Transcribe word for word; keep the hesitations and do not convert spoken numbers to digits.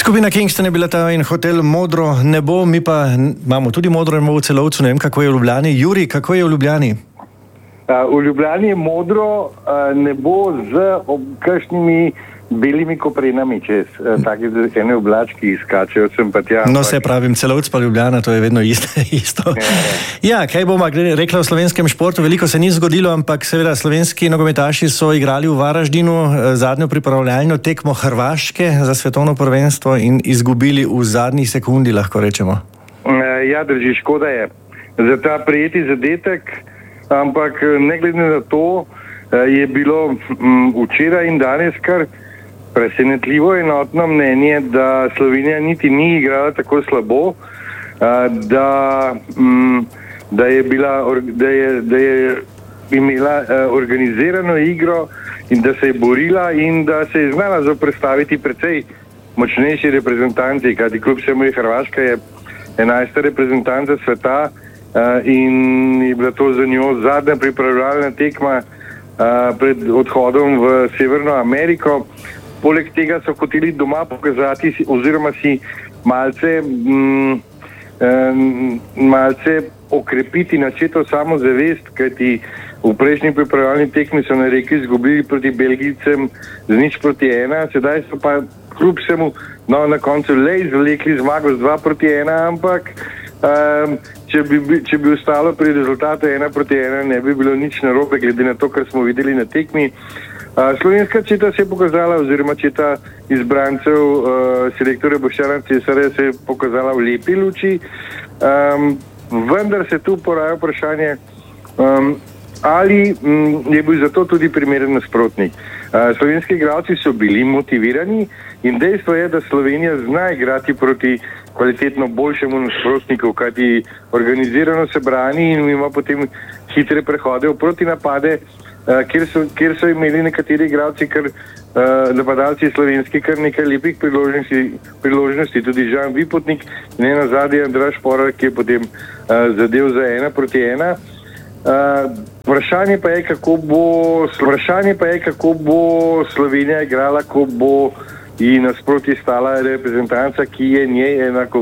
Skupina Kingston je bila ta in hotel Modro nebo, mi pa imamo tudi Modro nebo v Celovcu, ne vem, kako je v Ljubljani. Juri, kako je v Ljubljani? Uh, v Ljubljani je modro uh, nebo z kakšnimi belimi koprenami čez, uh, take ene oblački izkačejo sem pa tja. No, se pravim, Celovc pa Ljubljana, to je vedno isto. isto. Ja, kaj bomo rekla o slovenskem športu, veliko se ni zgodilo, ampak seveda slovenski nogometaši so igrali v Varaždinu zadnjo pripravljalno tekmo Hrvaške za svetovno prvenstvo in izgubili v zadnji sekundi, lahko rečemo. Uh, ja, drži, škoda je za ta prijeti zadetek, ampak ne glede na to je bilo m, včeraj in danes kar presenetljivo enotno mnenje, da Slovenija niti ni igrala tako slabo, da, m, da, je, bila, da, je, da je imela organizirano igro in da se je borila in da se je znala zoperstaviti precej močnejši reprezentanci, kajti kljub vsemu je Hrvaška je enajsta reprezentanca sveta in je bila to za njo zadnja pripravljalna tekma pred odhodom v Severno Ameriko. Poleg tega so hoteli doma pokazati oziroma si malce, m, m, malce okrepiti načeto samozavest, kajti v prejšnji pripravljalni tekmi so na Reki izgubili proti Belgijcem z nič proti ena, sedaj so pa kljub vsemu no, na koncu le izvlekli zmago z dva proti ena, ampak um, če, bi, če bi ostalo pri rezultatu ena proti ena, ne bi bilo nič narobe, glede na to, kar smo videli na tekmi. Uh, slovenska četa se je pokazala, oziroma četa izbrancev uh, selektorja Boštjana Cesarja se je pokazala v lepi luči, um, vendar se tu poraja vprašanje, um, ali m, je bil zato tudi primeren nasprotnik. Uh, slovenski igralci so bili motivirani in dejstvo je, da Slovenija zna igrati proti kvalitetno boljšemu nasprotniku, kajti organizirano se brani in ima potem hitre prehode v protinapade, uh, kjer, so, kjer so imeli nekateri igralci, kar uh, napadalci slovenski, kar nekaj lepih priložnosti, priložnosti. Tudi Žan Vipotnik, ne nazadnje Andraž Porar, ki je potem uh, zadev za ena proti ena. Uh, vprašanje pa je, kako bo, vprašanje pa je, kako bo Slovenija igrala, ko bo ji nasproti stala reprezentanca, ki je njej enako